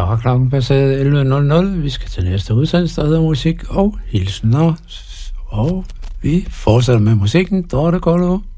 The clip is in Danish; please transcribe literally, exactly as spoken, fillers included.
har klokken passeret elleve nul nul. Vi skal til næste udsendelse, der hedder musik og hilsener. Og vi fortsætter med musikken. Dorte Kollo.